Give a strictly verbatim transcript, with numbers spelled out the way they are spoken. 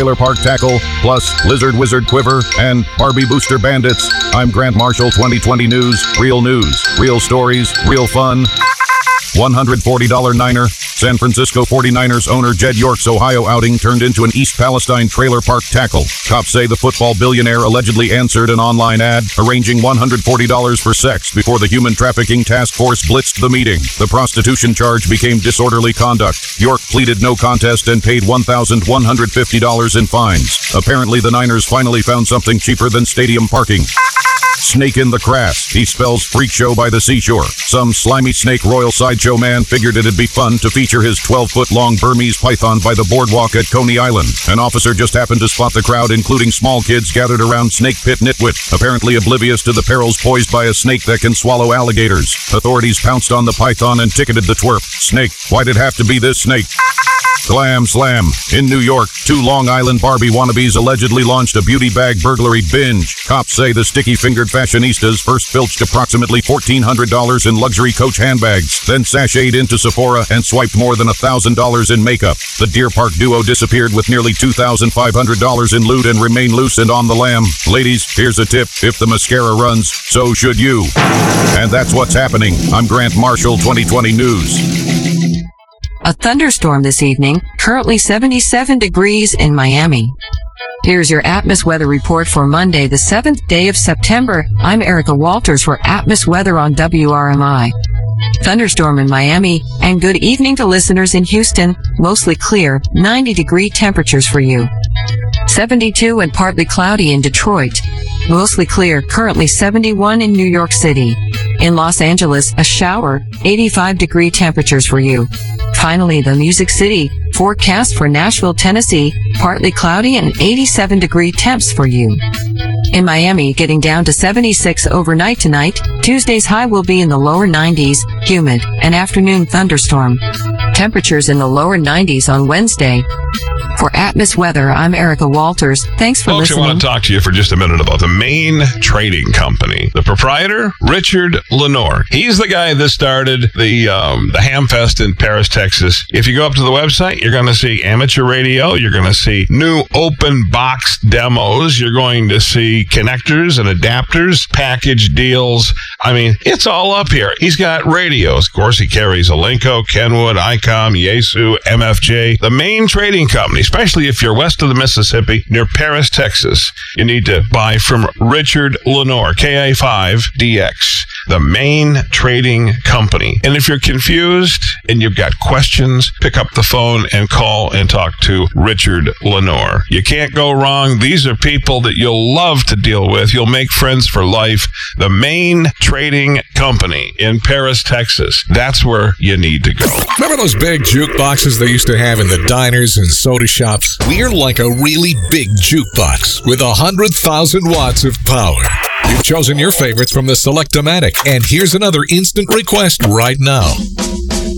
Trailer Park Tackle, plus Lizard Wizard Quiver and Barbie Booster Bandits. I'm Grant Marshall, twenty twenty News. Real news, real stories, real fun. one hundred forty dollars Niner. San Francisco forty-niners owner Jed York's Ohio outing turned into an East Palestine trailer park tackle. Cops say the football billionaire allegedly answered an online ad, arranging one hundred forty dollars for sex before the human trafficking task force blitzed the meeting. The prostitution charge became disorderly conduct. York pleaded no contest and paid one thousand one hundred fifty dollars in fines. Apparently, the Niners finally found something cheaper than stadium parking. Snake in the Grass. He spells freak show by the seashore. Some slimy snake royal sideshow man figured it'd be fun to feature his twelve-foot-long Burmese python by the boardwalk at Coney Island. An officer just happened to spot the crowd, including small kids gathered around Snake Pit Nitwit, apparently oblivious to the perils posed by a snake that can swallow alligators. Authorities pounced on the python and ticketed the twerp. Snake, why'd it have to be this snake? Glam Slam. In New York, two Long Island Barbie wannabes allegedly launched a beauty bag burglary binge. Cops say the sticky-fingered fashionistas first filched approximately fourteen hundred dollars in luxury Coach handbags, then sashayed into Sephora and swiped more than one thousand dollars in makeup. The Deer Park duo disappeared with nearly two thousand five hundred dollars in loot and remain loose and on the lam. Ladies, here's a tip. If the mascara runs, so should you. And that's what's happening. I'm Grant Marshall, twenty twenty News. A thunderstorm this evening, currently seventy-seven degrees in Miami. Here's your Atmos weather report for Monday, the seventh day of September. I'm Erica Walters for Atmos Weather on W R M I. Thunderstorm in Miami, and good evening to listeners in Houston. Mostly clear, ninety degree temperatures for you. seventy-two and partly cloudy in Detroit. Mostly clear, currently seventy-one in New York City. In Los Angeles, a shower, eighty-five degree temperatures for you. Finally, the Music City, forecast for Nashville, Tennessee, partly cloudy and eighty-seven degree temps for you. In Miami, getting down to seventy-six overnight tonight. Tuesday's high will be in the lower nineties, humid, an afternoon thunderstorm. Temperatures in the lower nineties on Wednesday. For Atmos Weather, I'm Erica Walters. Thanks for Folks, listening. I want to talk to you for just a minute about the Main Trading Company. The proprietor, Richard Lenore. He's the guy that started the um, the Hamfest in Paris, Texas. If you go up to the website, you're going to see amateur radio. You're going to see new open box demos. You're going to see connectors and adapters, package deals. I mean, it's all up here. He's got radios. Of course, he carries Alinco, Kenwood, ICOM, Yaesu, M F J. The Main Trading Company, especially if you're west of the Mississippi, near Paris, Texas, you need to buy from Richard Lenore, K A five D X, the Main Trading Company. And if you're confused and you've got questions, pick up the phone and call and talk to Richard Lenore. You can't go wrong. These are people that you'll love to deal with. You'll make friends for life. The Main Trading Company in Paris, Texas. That's where you need to go. Remember those big jukeboxes they used to have in the diners and soda shops? We're like a really big jukebox with one hundred thousand watts of power. You've chosen your favorites from the Select-O-Matic, and here's another instant request right now.